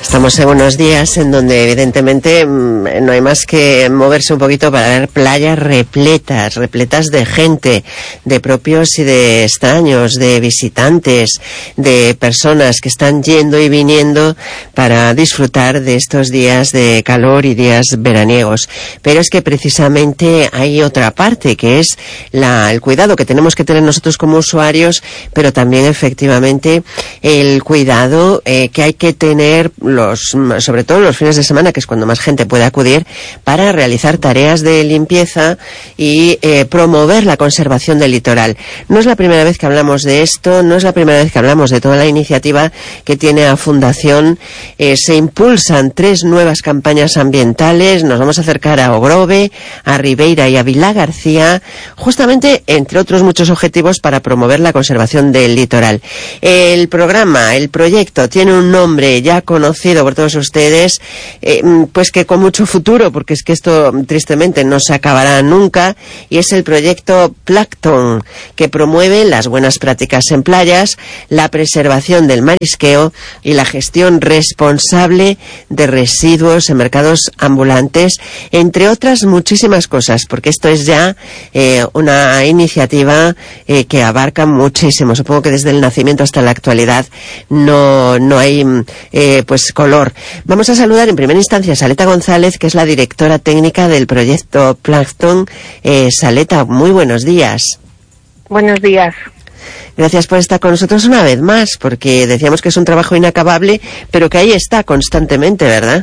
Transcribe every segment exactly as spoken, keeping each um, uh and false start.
Estamos en unos días en donde evidentemente no hay más que moverse un poquito para ver playas repletas, repletas de gente, de propios y de extraños, de visitantes, de personas que están yendo y viniendo para disfrutar de estos días de calor y días veraniegos. Pero es que precisamente hay otra parte, que es la, el cuidado que tenemos que tener nosotros como usuarios, pero también efectivamente el cuidado eh, que hay que tener los, sobre todo los fines de semana, que es cuando más gente puede acudir, para realizar tareas de limpieza y eh, promover la conservación del litoral. No es la primera vez que hablamos de esto, no es la primera vez que hablamos de toda la iniciativa que tiene a Fundación. Eh, se impulsan tres nuevas campañas ambientales. Nos vamos a acercar a Ogrove, a Ribeira y a Vilagarcía, justamente entre otros muchos objetivos para promover la conservación del litoral. El programa, el proyecto tiene un nombre ya conocido por todos ustedes, eh, pues que con mucho futuro, porque es que esto tristemente no se acabará nunca, y es el proyecto Plancton, que promueve las buenas prácticas en playas, la preservación del marisqueo y la gestión responsable de residuos en mercados ambulantes, entre otras muchísimas cosas, porque esto es ya eh, una iniciativa eh, que abarca muchísimo. Supongo que desde el nacimiento hasta la actualidad no, no hay eh, pues color. Vamos a saludar en primera instancia a Saleta González, que es la directora técnica del proyecto Plancton. Eh, Saleta, muy buenos días. Buenos días. Gracias por estar con nosotros una vez más, porque decíamos que es un trabajo inacabable, pero que ahí está constantemente, ¿verdad?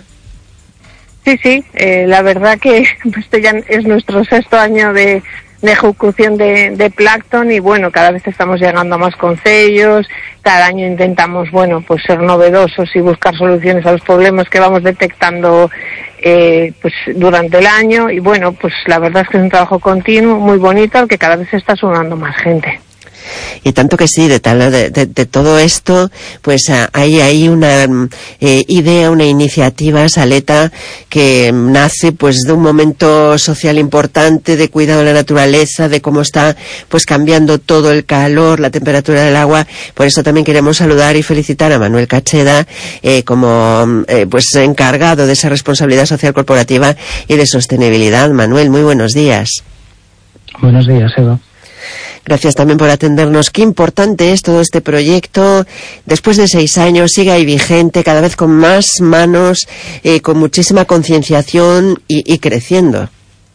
Sí, sí, eh, la verdad que este ya es nuestro sexto año de, de ejecución de, de Plancton, y bueno, cada vez estamos llegando a más concellos, cada año intentamos, bueno, pues ser novedosos y buscar soluciones a los problemas que vamos detectando eh, pues durante el año, y bueno, pues la verdad es que es un trabajo continuo, muy bonito, al que cada vez se está sumando más gente. Y tanto que sí, de, tal, de, de, de todo esto, pues uh, hay, hay una eh, idea, una iniciativa, Saleta, que nace pues de un momento social importante, de cuidado de la naturaleza, de cómo está pues cambiando todo el calor, la temperatura del agua. Por eso también queremos saludar y felicitar a Manuel Cacheda eh, como eh, pues encargado de esa responsabilidad social corporativa y de sostenibilidad. Manuel, muy buenos días. Buenos días, Eva. Gracias también por atendernos. Qué importante es todo este proyecto. Después de seis años sigue ahí vigente, cada vez con más manos, eh, con muchísima concienciación y, y creciendo.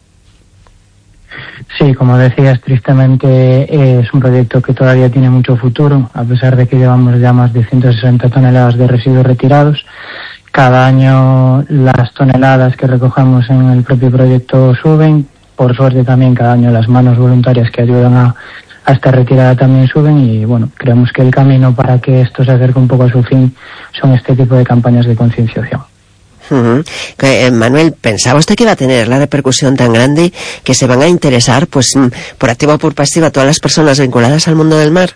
Sí, como decías, tristemente eh, es un proyecto que todavía tiene mucho futuro, a pesar de que llevamos ya más de ciento sesenta toneladas de residuos retirados. Cada año las toneladas que recogemos en el propio proyecto suben. Por suerte también cada año las manos voluntarias que ayudan a, a esta retirada también suben, y bueno, creemos que el camino para que esto se acerque un poco a su fin son este tipo de campañas de concienciación. Uh-huh. Eh, Manuel, ¿pensaba usted que iba a tener la repercusión tan grande que se van a interesar pues por activa o por pasiva todas las personas vinculadas al mundo del mar?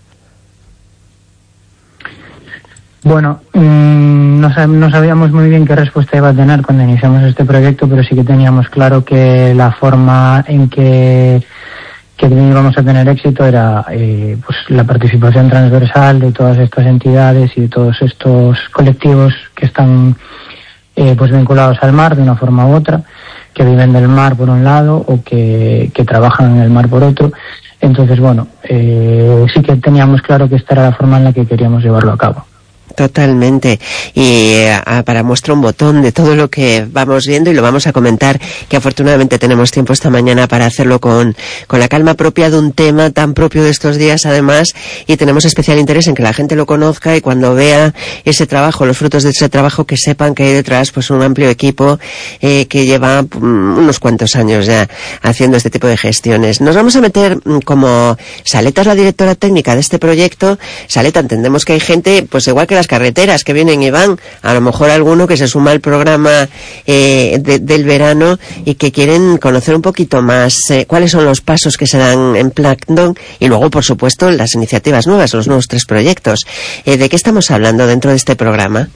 Bueno, mmm, no, sab- no sabíamos muy bien qué respuesta iba a tener cuando iniciamos este proyecto, pero sí que teníamos claro que la forma en que, que íbamos a tener éxito era eh, pues la participación transversal de todas estas entidades y de todos estos colectivos que están eh, pues vinculados al mar de una forma u otra, que viven del mar por un lado o que, que trabajan en el mar por otro. Entonces, bueno, eh, sí que teníamos claro que esta era la forma en la que queríamos llevarlo a cabo. Totalmente. Y eh, para muestra un botón de todo lo que vamos viendo, y lo vamos a comentar, que afortunadamente tenemos tiempo esta mañana para hacerlo con, con la calma propia de un tema tan propio de estos días, además, y tenemos especial interés en que la gente lo conozca, y cuando vea ese trabajo, los frutos de ese trabajo, que sepan que hay detrás pues un amplio equipo eh, que lleva um, unos cuantos años ya haciendo este tipo de gestiones. Nos vamos a meter, como Saleta es la directora técnica de este proyecto. Saleta, entendemos que hay gente, pues igual que las carreteras que vienen y van, a lo mejor alguno que se suma al programa eh, de, del verano y que quieren conocer un poquito más eh, cuáles son los pasos que se dan en Plancton, y luego por supuesto las iniciativas nuevas, los nuevos tres proyectos. Eh, ¿de qué estamos hablando dentro de este programa?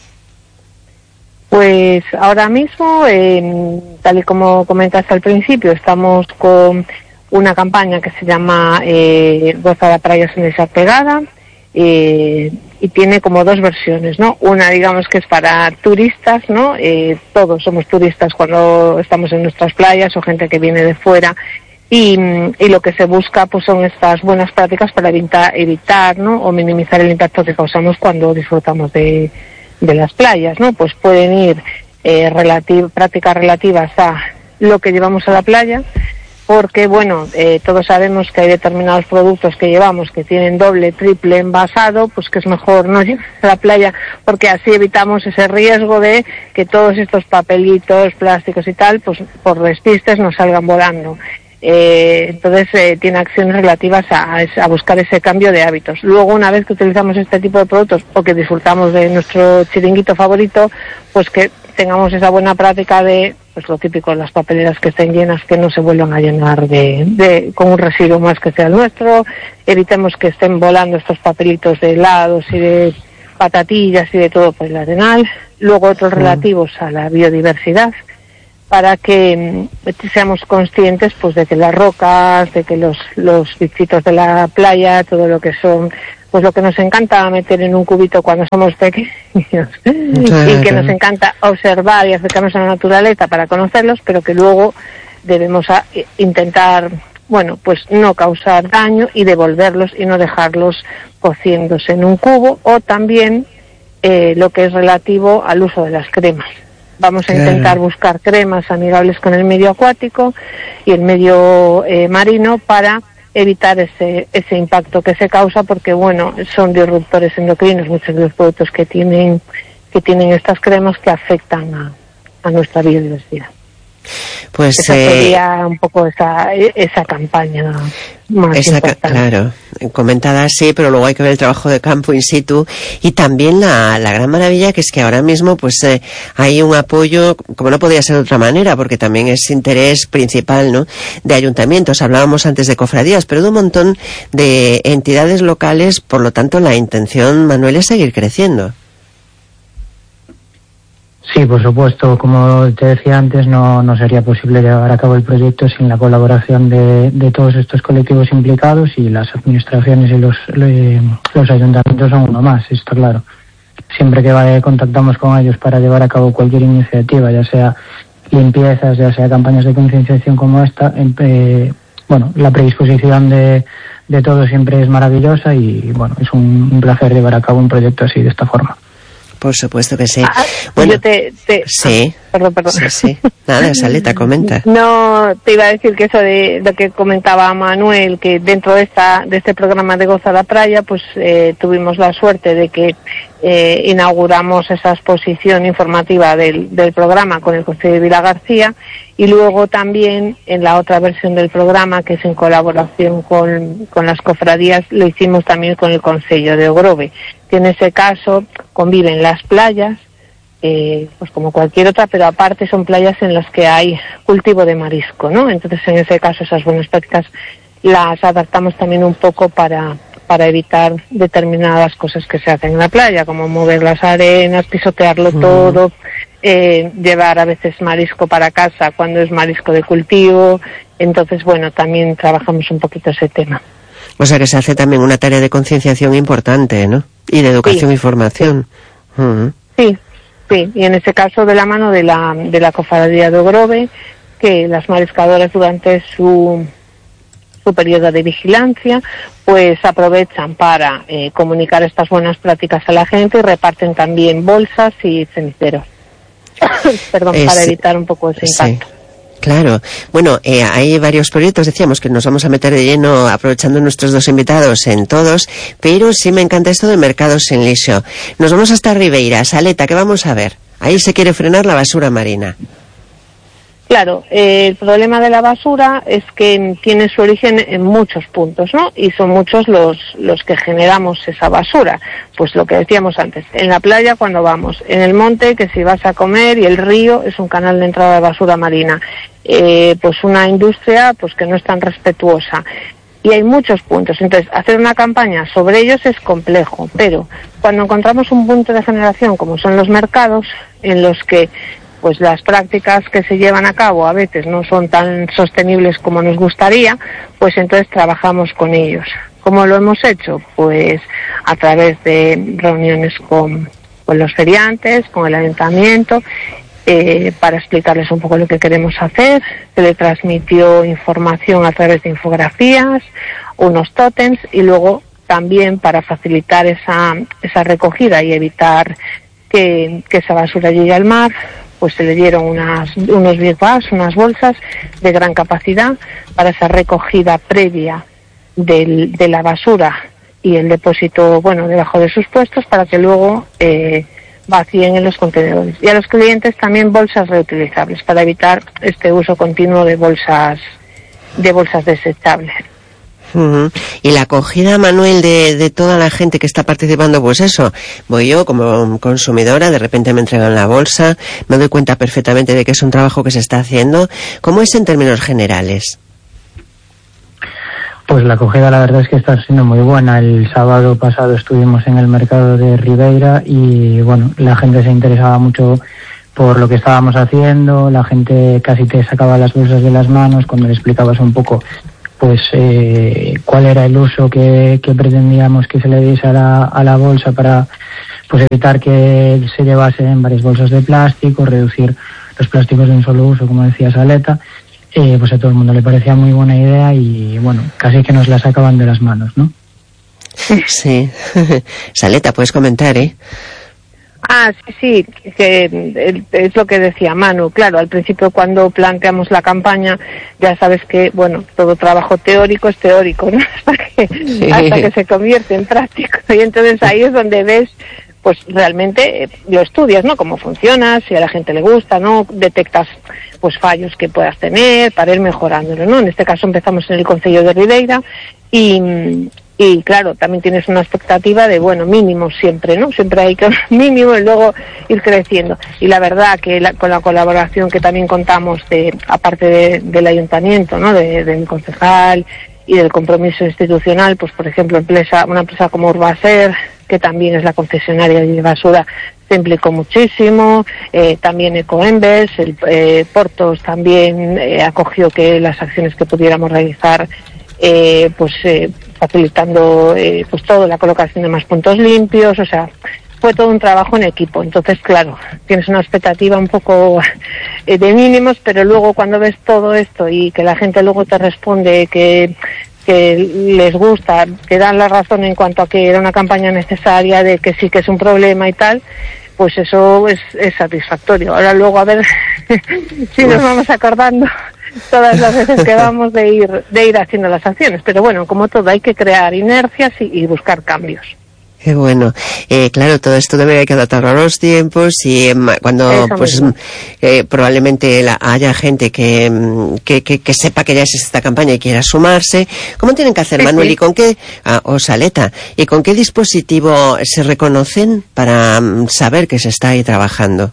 Pues ahora mismo, eh, tal y como comentaste al principio, estamos con una campaña que se llama eh, Goza de Praia Sen Deixar Pegada, eh, y tiene como dos versiones, ¿no? Una, digamos, que es para turistas, ¿no? Eh, todos somos turistas cuando estamos en nuestras playas o gente que viene de fuera. Y, y lo que se busca pues son estas buenas prácticas para evitar, evitar ¿no? o minimizar el impacto que causamos cuando disfrutamos de, de las playas, ¿no? Pues pueden ir eh, relativ- prácticas relativas a lo que llevamos a la playa, porque bueno, eh, todos sabemos que hay determinados productos que llevamos que tienen doble, triple envasado, pues que es mejor no llevar a la playa, porque así evitamos ese riesgo de que todos estos papelitos, plásticos y tal, pues por despistes nos salgan volando. Eh, entonces eh, tiene acciones relativas a, a buscar ese cambio de hábitos. Luego, una vez que utilizamos este tipo de productos o que disfrutamos de nuestro chiringuito favorito, pues que tengamos esa buena práctica de, pues lo típico, las papeleras que estén llenas, que no se vuelvan a llenar de, de con un residuo más que sea el nuestro. Evitemos que estén volando estos papelitos de helados y de patatillas y de todo por el arenal. Luego otros relativos a la biodiversidad, para que mm, seamos conscientes pues de que las rocas, de que los, los bichitos de la playa, todo lo que son, pues lo que nos encanta meter en un cubito cuando somos pequeños y que nos encanta observar y acercarnos a la naturaleza para conocerlos, pero que luego debemos a, intentar, bueno, pues no causar daño y devolverlos y no dejarlos cociéndose en un cubo, o también eh, lo que es relativo al uso de las cremas. Vamos a intentar claro. buscar cremas amigables con el medio acuático y el medio eh, marino para evitar ese ese impacto que se causa, porque bueno, son disruptores endocrinos muchos de los productos que tienen que tienen estas cremas que afectan a, a nuestra biodiversidad. Pues esa eh, sería un poco esa esa campaña más esa, importante. Claro, comentada así, pero luego hay que ver el trabajo de campo in situ, y también la, la gran maravilla que es que ahora mismo pues eh, hay un apoyo, como no podía ser de otra manera, porque también es interés principal, ¿no?, de ayuntamientos. Hablábamos antes de cofradías, pero de un montón de entidades locales. Por lo tanto, la intención, Manuel, es seguir creciendo. Sí, por supuesto. Como te decía antes, no, no sería posible llevar a cabo el proyecto sin la colaboración de, de todos estos colectivos implicados, y las administraciones y los, le, los ayuntamientos son uno más, está claro. Siempre que va, contactamos con ellos para llevar a cabo cualquier iniciativa, ya sea limpiezas, ya sea campañas de concienciación como esta, eh, bueno, la predisposición de, de todos siempre es maravillosa, y bueno, es un, un placer llevar a cabo un proyecto así, de esta forma. Por supuesto que sí. Ah, bueno, yo te, te, sí, ah, perdón, perdón. Sí, sí. Nada, Saleta, comenta. No, te iba a decir que eso de lo que comentaba Manuel, que dentro de esta de este programa de Goza la Playa, pues eh, tuvimos la suerte de que eh, inauguramos esa exposición informativa del, del programa con el Consejo de Vilagarcía, y luego también en la otra versión del programa, que es en colaboración con, con las cofradías, lo hicimos también con el Concello de Ogrove, que en ese caso conviven las playas, eh, pues como cualquier otra, pero aparte son playas en las que hay cultivo de marisco, ¿no? Entonces, en ese caso, esas buenas prácticas las adaptamos también un poco para, para evitar determinadas cosas que se hacen en la playa, como mover las arenas, pisotearlo mm. todo, eh, llevar a veces marisco para casa cuando es marisco de cultivo. Entonces, bueno, también trabajamos un poquito ese tema. O sea que se hace también una tarea de concienciación importante, ¿no? Y de educación sí, y formación. Sí. Uh-huh. sí, sí, y en ese caso de la mano de la de la cofradía de Ogrove, que las mariscadoras durante su su periodo de vigilancia pues aprovechan para eh, comunicar estas buenas prácticas a la gente, y reparten también bolsas y ceniceros. Perdón, es, para evitar un poco ese impacto. Sí. Claro. Bueno, eh, hay varios proyectos, decíamos que nos vamos a meter de lleno aprovechando nuestros dos invitados en todos, pero sí me encanta esto de mercados sin liso. Nos vamos hasta Ribeira. Saleta, ¿qué vamos a ver? Ahí se quiere frenar la basura marina. Claro, eh, el problema de la basura es que tiene su origen en muchos puntos, ¿no? Y son muchos los los que generamos esa basura. Pues lo que decíamos antes, en la playa cuando vamos, en el monte, que si vas a comer, y el río es un canal de entrada de basura marina. Eh, pues una industria pues que no es tan respetuosa. Y hay muchos puntos. Entonces, hacer una campaña sobre ellos es complejo, pero cuando encontramos un punto de generación, como son los mercados, en los que pues las prácticas que se llevan a cabo a veces no son tan sostenibles como nos gustaría, pues entonces trabajamos con ellos. ¿Cómo lo hemos hecho? Pues a través de reuniones con, con los feriantes, con el ayuntamiento, eh, para explicarles un poco lo que queremos hacer. Se le transmitió información a través de infografías, unos tótems, y luego también para facilitar esa, esa recogida y evitar que, que esa basura llegue al mar, pues se le dieron unas, unos big bags, unas bolsas de gran capacidad para esa recogida previa del, de la basura y el depósito, bueno, debajo de sus puestos, para que luego eh, vacíen en los contenedores. Y a los clientes también bolsas reutilizables para evitar este uso continuo de bolsas de bolsas desechables. Uh-huh. Y la acogida, Manuel, de, de toda la gente que está participando, pues eso, voy yo como consumidora, de repente me entregan la bolsa, me doy cuenta perfectamente de que es un trabajo que se está haciendo. ¿Cómo es en términos generales? Pues la acogida, la verdad es que está siendo muy buena. El sábado pasado estuvimos en el mercado de Ribeira y, bueno, la gente se interesaba mucho por lo que estábamos haciendo. La gente casi te sacaba las bolsas de las manos cuando le explicabas un poco pues eh, cuál era el uso que, que pretendíamos que se le diese a la, a la bolsa, para pues evitar que se llevase en varias bolsas de plástico, reducir los plásticos de un solo uso, como decía Saleta. Eh, pues a todo el mundo le parecía muy buena idea y, bueno, casi que nos la sacaban de las manos, ¿no? Sí. Saleta, puedes comentar, ¿eh? Ah, sí, sí, que es lo que decía Manu. Claro, al principio cuando planteamos la campaña, ya sabes que, bueno, todo trabajo teórico es teórico, ¿no? Hasta que, sí. hasta que se convierte en práctico. Y entonces ahí es donde ves, pues realmente eh, lo estudias, ¿no? Cómo funciona, si a la gente le gusta, ¿no? Detectas, pues, fallos que puedas tener para ir mejorándolo, ¿no? En este caso empezamos en el Concello de Ribeira y... Y claro, también tienes una expectativa de, bueno, mínimo siempre, ¿no? Siempre hay que mínimo y luego ir creciendo. Y la verdad que la, con la colaboración que también contamos, de aparte de, del ayuntamiento, ¿no? De, del concejal y del compromiso institucional, pues por ejemplo, empresa, una empresa como Urbaser, que también es la concesionaria de basura, se implicó muchísimo, eh, también Ecoembes, el eh, Portos también eh, acogió que las acciones que pudiéramos realizar, eh, pues eh, facilitando eh, pues todo, la colocación de más puntos limpios, o sea, fue todo un trabajo en equipo. Entonces, claro, tienes una expectativa un poco eh, de mínimos, pero luego cuando ves todo esto y que la gente luego te responde que que les gusta, te dan la razón en cuanto a que era una campaña necesaria, de que sí que es un problema y tal, pues eso es, es satisfactorio. Ahora luego a ver si nos vamos acordando todas las veces que vamos de ir de ir haciendo las acciones, pero bueno, como todo, hay que crear inercias y, y buscar cambios. Qué bueno. Eh, claro, todo esto también hay que adaptarlo a los tiempos y eh, cuando Eso pues eh, probablemente la, haya gente que, que, que, que sepa que ya es esta campaña y quiera sumarse. ¿Cómo tienen que hacer, sí, Manuel? Sí. ¿Y con qué, ah, o Saleta, y con qué dispositivo se reconocen para um, saber que se está ahí trabajando?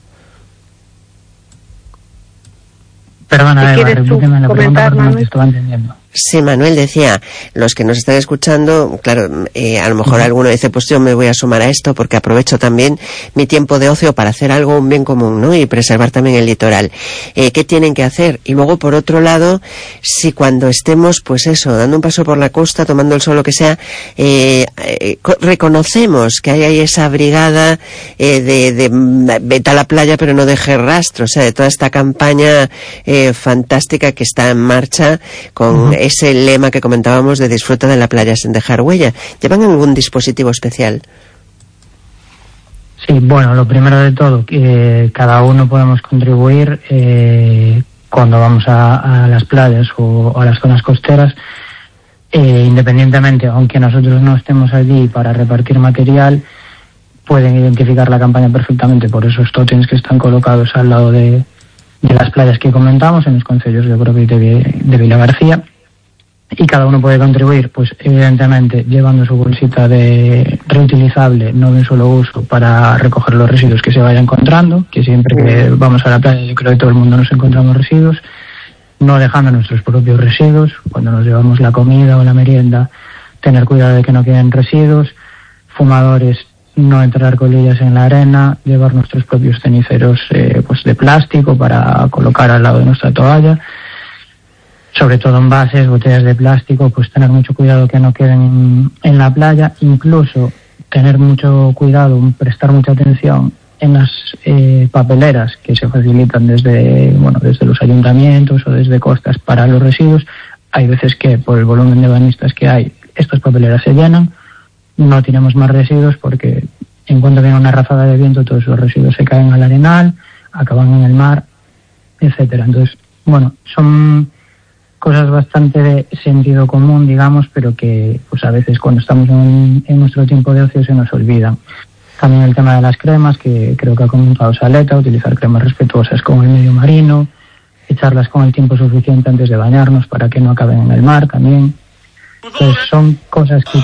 Perdona, Eva, repíteme la pregunta porque no te estaba entendiendo. Sí, Manuel decía, los que nos están escuchando, claro, eh, a lo mejor uh-huh. alguno dice, pues yo me voy a sumar a esto porque aprovecho también mi tiempo de ocio para hacer algo, un bien común, ¿no? Y preservar también el litoral. Eh, ¿Qué tienen que hacer? Y luego, por otro lado, si cuando estemos, pues eso, dando un paso por la costa, tomando el sol, lo que sea, eh, eh, reconocemos que hay ahí esa brigada eh, de, de vete a la playa pero no deje rastro, o sea, de toda esta campaña eh, fantástica que está en marcha con uh-huh. ese lema que comentábamos de disfruta de la playa sin dejar huella. ¿Llevan algún dispositivo especial? Sí, bueno, lo primero de todo, que cada uno podemos contribuir eh, cuando vamos a, a las playas o, o a las zonas costeras, eh, independientemente, aunque nosotros no estemos allí para repartir material, pueden identificar la campaña perfectamente por esos tótems que están colocados al lado de, de las playas que comentamos en los concellos de Brovi y de, de Vilagarcía. Y cada uno puede contribuir, pues evidentemente llevando su bolsita de reutilizable, no de un solo uso, para recoger los residuos que se vaya encontrando, que siempre que vamos a la playa yo creo que todo el mundo nos encontramos residuos, no dejando nuestros propios residuos, cuando nos llevamos la comida o la merienda, tener cuidado de que no queden residuos, fumadores, no entrar colillas en la arena, llevar nuestros propios ceniceros eh, pues de plástico para colocar al lado de nuestra toalla. sobre todo envases, botellas de plástico, pues tener mucho cuidado que no queden en, en la playa, incluso tener mucho cuidado, prestar mucha atención en las eh, papeleras que se facilitan desde, bueno, desde los ayuntamientos o desde costas para los residuos. Hay veces que por el volumen de bañistas que hay, estas papeleras se llenan, no tenemos más residuos porque en cuanto viene una ráfaga de viento todos los residuos se caen al arenal, acaban en el mar, etcétera. Entonces, bueno, son cosas bastante de sentido común, digamos, pero que pues a veces cuando estamos en, en nuestro tiempo de ocio se nos olvidan. También el tema de las cremas, que creo que ha comentado Saleta, utilizar cremas respetuosas con el medio marino, echarlas con el tiempo suficiente antes de bañarnos para que no acaben en el mar también. Entonces son cosas que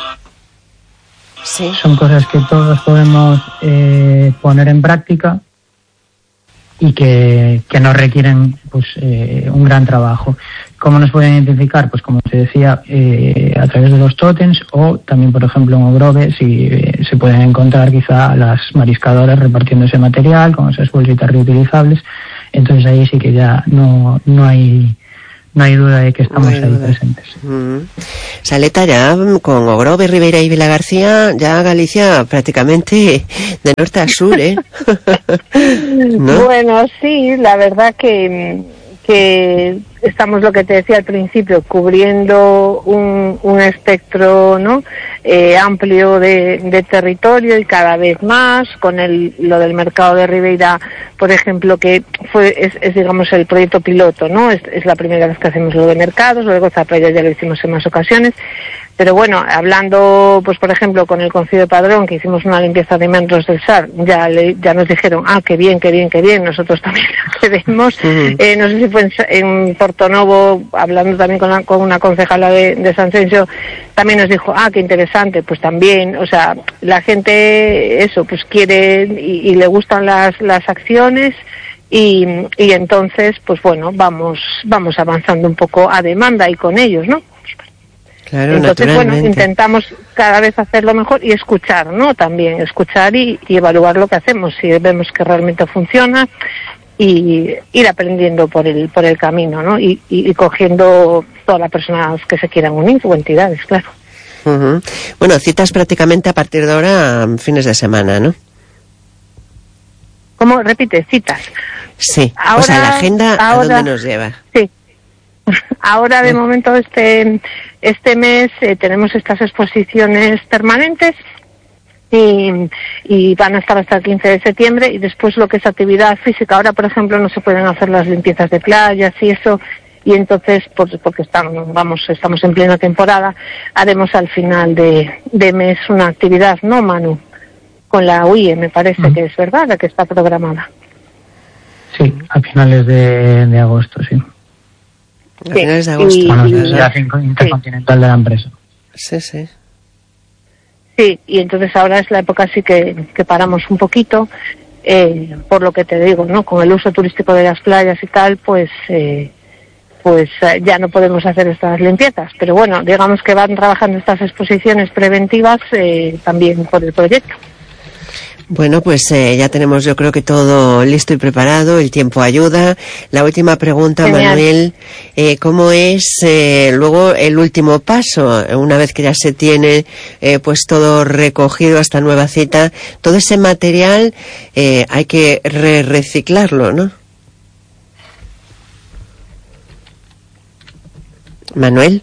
sí. son cosas que todos podemos eh, poner en práctica y que, que nos requieren pues eh, un gran trabajo. ¿Cómo nos pueden identificar? Pues como te decía, eh, a través de los tótems, o también, por ejemplo, en Ogrove, si eh, se pueden encontrar quizá las mariscadoras repartiendo ese material con esas bolsitas reutilizables. Entonces ahí sí que ya no, no hay no hay duda de que estamos no ahí duda. presentes. Mm. Saleta, ya con Ogrove, Ribeira y Vilagarcía, ya Galicia prácticamente de norte a sur, ¿eh? ¿No? Bueno, sí, la verdad que, que estamos, lo que te decía al principio, cubriendo un, un espectro, ¿no? Eh, amplio de, de territorio, y cada vez más con el lo del mercado de Ribeira, por ejemplo, que fue es, es digamos el proyecto piloto, ¿no? Es, es la primera vez que hacemos lo de mercados, luego Zapella ya lo hicimos en más ocasiones. Pero bueno, hablando, pues por ejemplo, con el Concello de Padrón, que hicimos una limpieza de membros del S A R, ya le, ya nos dijeron, ah, qué bien, qué bien, qué bien, nosotros también la queremos. Uh-huh. Eh, no sé si fue en, en Portonovo, hablando también con, la, con una concejala de, de San Cencio, también nos dijo, ah, qué interesante, pues también, o sea, la gente, eso, pues quiere y, y le gustan las, las acciones. Y, y entonces, pues bueno, vamos, vamos avanzando un poco a demanda y con ellos, ¿no? Claro, entonces, bueno, intentamos cada vez hacerlo mejor y escuchar, ¿no? También escuchar y, y evaluar lo que hacemos, si vemos que realmente funciona, y ir aprendiendo por el por el camino, ¿no? Y, y, y cogiendo todas las personas que se quieran unir, o entidades, claro. Uh-huh. Bueno, citas prácticamente a partir de ahora, fines de semana, ¿no? ¿Cómo? Repite, citas. Sí, ahora, o sea, la agenda, ahora, ¿a dónde nos lleva? Sí. Ahora, de momento, este este mes eh, tenemos estas exposiciones permanentes y, y van a estar hasta el quince de septiembre, y después lo que es actividad física. Ahora, por ejemplo, no se pueden hacer las limpiezas de playas y eso, y entonces, por, porque estamos, vamos, estamos en plena temporada, haremos al final de, de mes una actividad, ¿no, Manu? Con la U I E, me parece mm. que es verdad, la que está programada. Sí, a finales de, de agosto, sí. A sí, finales de agosto. Y, bueno, es la intercontinental sí. de la empresa. Sí, sí. Sí, y entonces ahora es la época sí que, que paramos un poquito, eh, por lo que te digo, ¿no? Con el uso turístico de las playas y tal, pues eh, pues eh, ya no podemos hacer estas limpiezas. Pero bueno, digamos que van trabajando estas exposiciones preventivas eh, también por el proyecto. Bueno, pues eh, ya tenemos, yo creo que todo listo y preparado, el tiempo ayuda. La última pregunta, Genial. Manuel, eh, ¿cómo es eh, luego el último paso? Una vez que ya se tiene eh, pues todo recogido hasta nueva cita, todo ese material eh, hay que re reciclarlo, ¿no? Manuel.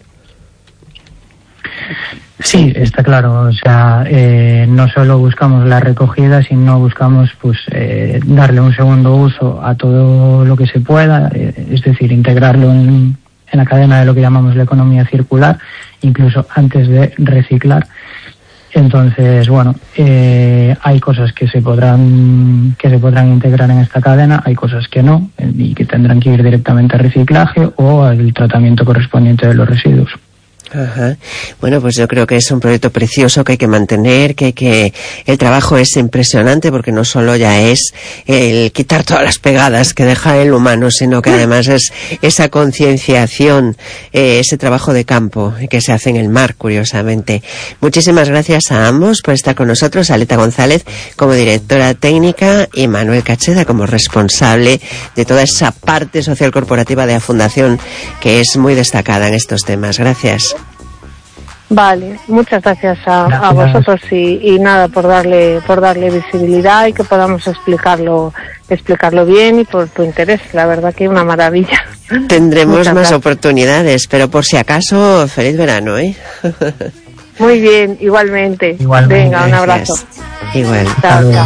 Sí, está claro. O sea, eh, no solo buscamos la recogida, sino buscamos pues eh, darle un segundo uso a todo lo que se pueda, eh, es decir, integrarlo en, en la cadena de lo que llamamos la economía circular, incluso antes de reciclar. Entonces, bueno, eh, hay cosas que se podrán que se podrán integrar en esta cadena, hay cosas que no, eh, y que tendrán que ir directamente a reciclaje o al tratamiento correspondiente de los residuos. Ajá. Bueno, pues yo creo que es un proyecto precioso que hay que mantener, que, que el trabajo es impresionante porque no solo ya es el quitar todas las pegadas que deja el humano, sino que además es esa concienciación, eh, ese trabajo de campo que se hace en el mar, curiosamente. Muchísimas gracias a ambos por estar con nosotros, Aleta González como directora técnica y Manuel Cacheda como responsable de toda esa parte social corporativa de la Fundación que es muy destacada en estos temas. Gracias. Vale, muchas gracias a, a vosotros y, y nada por darle por darle visibilidad y que podamos explicarlo explicarlo bien y por tu interés, la verdad que una maravilla. Tendremos muchas más gracias. oportunidades, pero por si acaso, feliz verano, ¿eh? Muy bien, igualmente. Igualmente, Venga, un gracias. abrazo. Igual. Chao, chao.